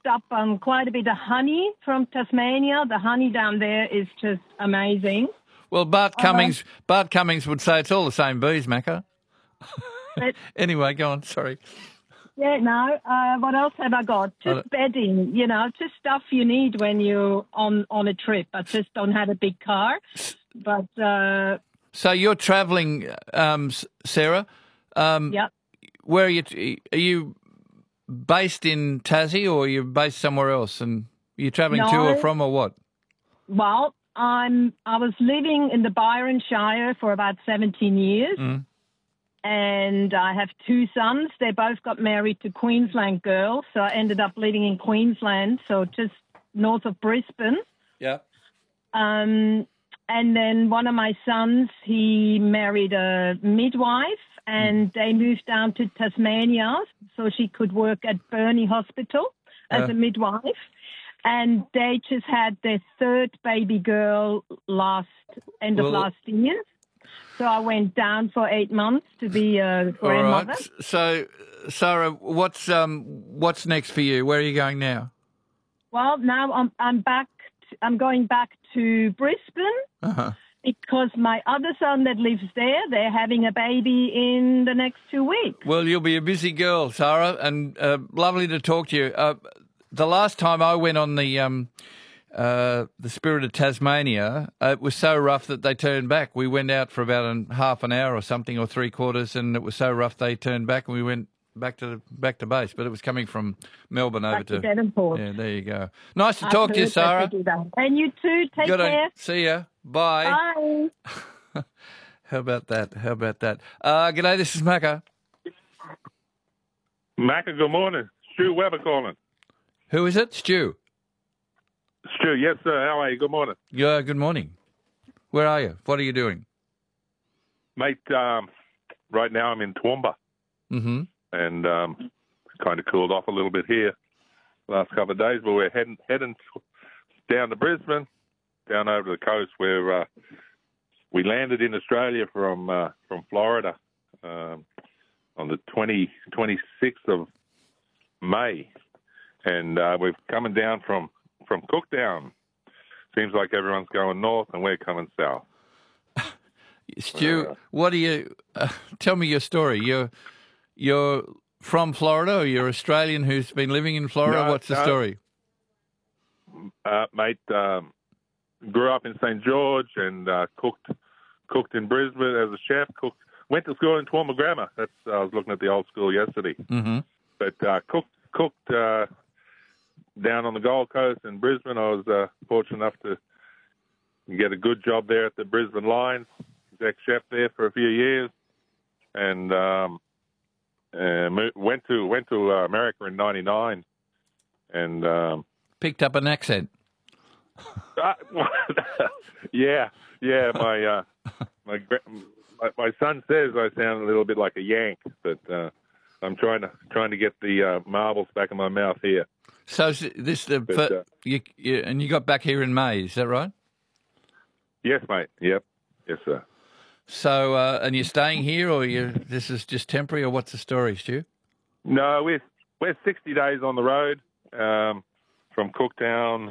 up on quite a bit of honey from Tasmania. The honey down there is just amazing. Well, Bart Cummings would say it's all the same bees, Macca. Anyway, go on. Sorry. Yeah, no. What else have I got? Just bedding, just stuff you need when you're on a trip. I just don't have a big car. But so you're travelling, Sarah. Yep. Where are you? Are you based in Tassie or are you based somewhere else? And are you travelling to or from or what? Well, I was living in the Byron Shire for about 17 years. Mm. And I have two sons. They both got married to Queensland girls, so I ended up living in Queensland, so just north of Brisbane. Yeah. And then one of my sons, he married a midwife, and they moved down to Tasmania so she could work at Burnie Hospital as a midwife. And they just had their third baby girl end of last year. So I went down for 8 months to be a grandmother. All right. So, Sarah, what's next for you? Where are you going now? Well, now I'm back. I'm going back to Brisbane because my other son that lives there, they're having a baby in the next 2 weeks. Well, you'll be a busy girl, Sarah, and lovely to talk to you. The last time I went on the Spirit of Tasmania, it was so rough that they turned back. We went out for about half an hour or something, or 3/4, and it was so rough they turned back, and we went back to base. But it was coming from Melbourne over to Devonport. Yeah, there you go. Nice to talk to you, Sarah. And you too. Take care. See ya. Bye. Bye. How about that? G'day, this is Macca. Macca, good morning. Stu Weber calling. Who is it? Stu. Stu, yes, sir. How are you? Good morning. Yeah, good morning. Where are you? What are you doing? Mate, right now I'm in Toowoomba. Mm-hmm. And kind of cooled off a little bit here the last couple of days, but we're heading down to Brisbane, down over to the coast where we landed in Australia from Florida on the 26th of May. And we're coming down from Cooktown. Seems like everyone's going north and we're coming south. Stu, what do you tell me your story? You're from Florida, or you're Australian who's been living in Florida? No, What's the story? Mate, grew up in St. George and cooked in Brisbane as a chef. Went to school in Toowoomba Grammar. I was looking at the old school yesterday. Mm-hmm. But cooked down on the Gold Coast in Brisbane. I was fortunate enough to get a good job there at the Brisbane Lions, exec chef there for a few years, and went to America in '99, and picked up an accent. Yeah. My son says I sound a little bit like a Yank, but I'm trying to get the marbles back in my mouth here. So you got back here in May, is that right? Yes, mate. Yep. Yes, sir. So, and you're staying here, or this is just temporary, or what's the story, Stu? No, we're 60 days on the road from Cooktown,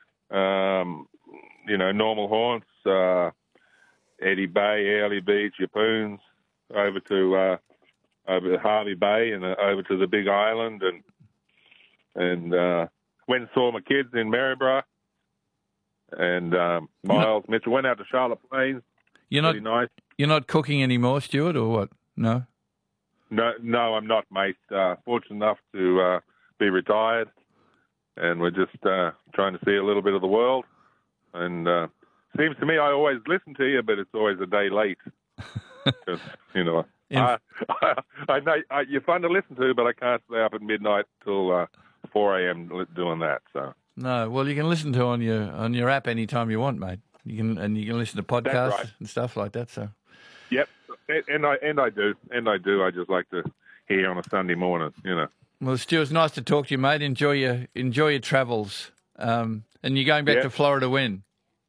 normal haunts, Eddie Bay, Airlie Beach, Yapoons, over to Harvey Bay and over to the Big Island, and went and saw my kids in Maryborough, and Miles Mitchell went out to Charlotte Plains. Nice. You're not cooking anymore, Stuart, or what? No, I'm not, mate. Fortunate enough to be retired, and we're just trying to see a little bit of the world. And seems to me I always listen to you, but it's always a day late. Because, I know you're fun to listen to, but I can't stay up at midnight till 4 a.m. doing that. So no, well, you can listen to on your app anytime you want, mate. You can listen to podcasts and stuff like that. So, yep, and I do. I just like to hear on a Sunday morning. Well, Stu, it's nice to talk to you, mate. Enjoy your travels. And you're going back to Florida when?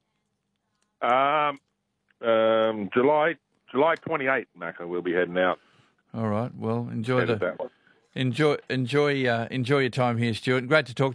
July 28th, Macca. We'll be heading out. All right. Well, enjoy your time here, Stuart. Great to talk to you.